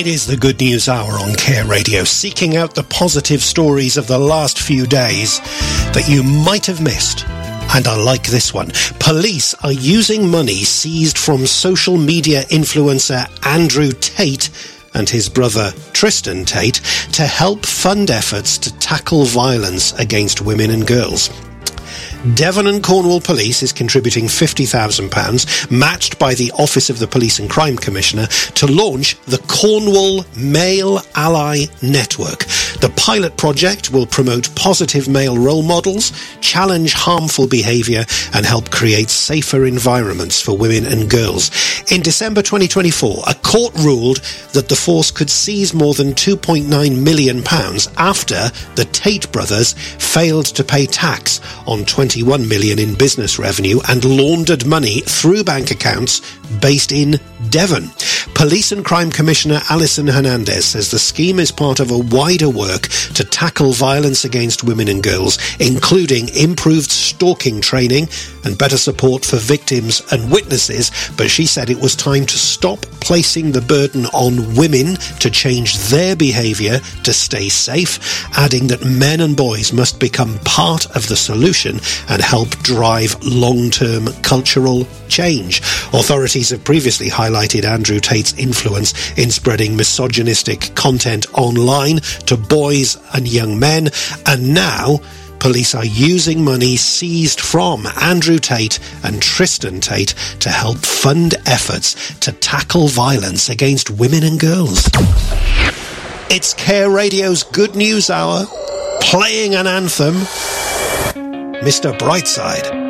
It is the Good News Hour on Care Radio, seeking out the positive stories of the last few days that you might have missed. And I like this one. Police are using money seized from social media influencer Andrew Tate and his brother Tristan Tate to help fund efforts to tackle violence against women and girls. Devon and Cornwall Police is contributing £50,000, matched by the Office of the Police and Crime Commissioner, to launch the Cornwall Male Ally Network. The pilot project will promote positive male role models, challenge harmful behaviour, and help create safer environments for women and girls. In December 2024, a court ruled that the force could seize more than £2.9 million after the Tate brothers failed to pay tax on £21 million in business revenue and laundered money through bank accounts based in Devon. Police and Crime Commissioner Alison Hernandez says the scheme is part of a wider work to tackle violence against women and girls, including improved stalking training and better support for victims and witnesses, but she said it was time to stop placing the burden on women to change their behaviour to stay safe, adding that men and boys must become part of the solution and help drive long-term cultural change. Authorities have previously highlighted Andrew Tate's influence in spreading misogynistic content online to boys and young men, and now police are using money seized from Andrew Tate and Tristan Tate to help fund efforts to tackle violence against women and girls. It's Care Radio's Good News Hour, playing an anthem, Mr. Brightside.